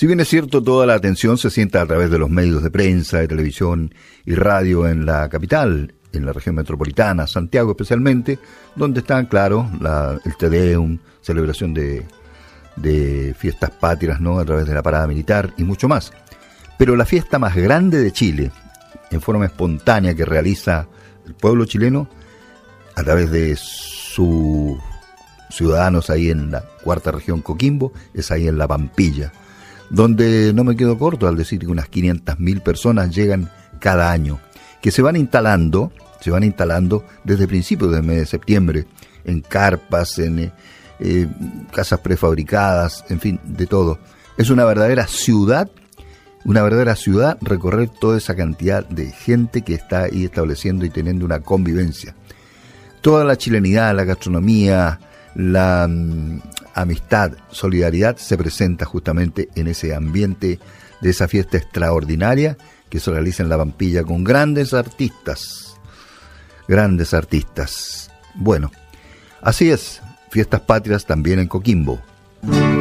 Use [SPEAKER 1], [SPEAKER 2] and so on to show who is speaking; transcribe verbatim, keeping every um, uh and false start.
[SPEAKER 1] Si bien es cierto, toda la atención se sienta a través de los medios de prensa, de televisión y radio en la capital, en la región metropolitana, Santiago especialmente, donde están, claro, la, el Te Deum, celebración de, de fiestas patrias, ¿no?, a través de la parada militar y mucho más. Pero la fiesta más grande de Chile, en forma espontánea, que realiza el pueblo chileno a través de sus ciudadanos ahí en la cuarta región Coquimbo, es ahí en La Pampilla, donde no me quedo corto al decir que unas quinientas mil personas llegan cada año, que se van instalando, se van instalando desde principios del mes de septiembre, en carpas, en eh, casas prefabricadas, en fin, de todo. Es una verdadera ciudad, una verdadera ciudad recorrer toda esa cantidad de gente que está ahí estableciendo y teniendo una convivencia. Toda la chilenidad, la gastronomía, la um, amistad, solidaridad se presenta justamente en ese ambiente de esa fiesta extraordinaria que se realiza en La Pampilla con grandes artistas, grandes artistas. Bueno, así es, fiestas patrias también en Coquimbo.